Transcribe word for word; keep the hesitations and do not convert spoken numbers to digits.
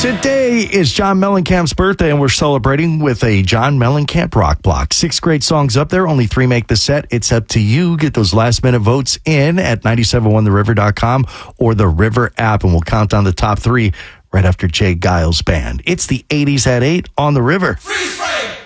Today is John Mellencamp's birthday, and we're celebrating with a John Mellencamp rock block. Six great songs up there. Only three make the set. It's up to you. Get those last-minute votes in at nine seven one the river dot com or the River app, and we'll count down the top three right after Jay Giles Band. It's the eighties at eight on the River. Freeze frame!